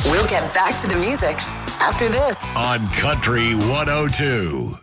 We'll get back to the music after this on Country 102.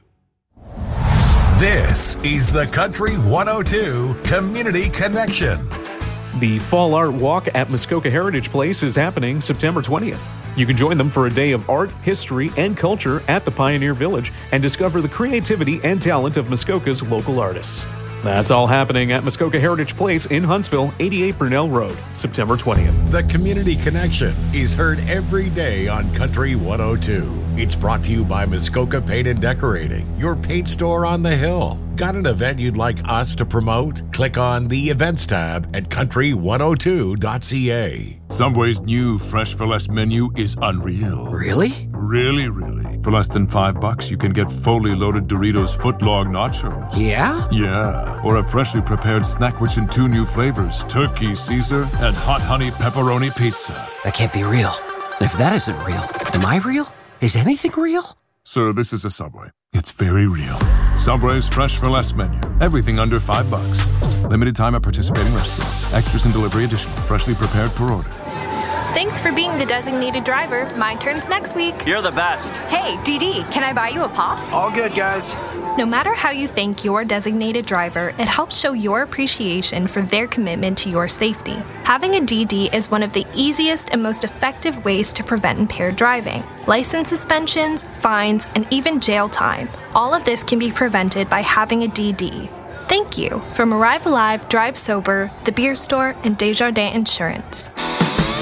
This is the Country 102 Community Connection. The Fall Art Walk at Muskoka Heritage Place is happening September 20th. You can join them for a day of art, history, and culture at the Pioneer Village and discover the creativity and talent of Muskoka's local artists. That's all happening at Muskoka Heritage Place in Huntsville, 88 Brunel Road, September 20th. The Community Connection is heard every day on Country 102. It's brought to you by Muskoka Paint and Decorating, your paint store on the hill. Got an event you'd like us to promote? Click on the Events tab at country102.ca. Subway's new Fresh for Less menu is unreal. Really? Really. For less than $5, you can get fully loaded Doritos footlong nachos. Yeah? Yeah. Or a freshly prepared snack rich in 2 new flavors, Turkey Caesar and Hot Honey Pepperoni Pizza. That can't be real. And if that isn't real, am I real? Is anything real? Sir, this is a Subway. It's very real. Subway's Fresh for Less menu. Everything under $5. Limited time at participating restaurants. Extras and delivery additional. Freshly prepared per order. Thanks for being the designated driver. My turn's next week. You're the best. Hey, DD, can I buy you a pop? All good, guys. No matter how you thank your designated driver, it helps show your appreciation for their commitment to your safety. Having a DD is one of the easiest and most effective ways to prevent impaired driving. License suspensions, fines, and even jail time. All of this can be prevented by having a DD. Thank you from Arrive Alive, Drive Sober, The Beer Store, and Desjardins Insurance.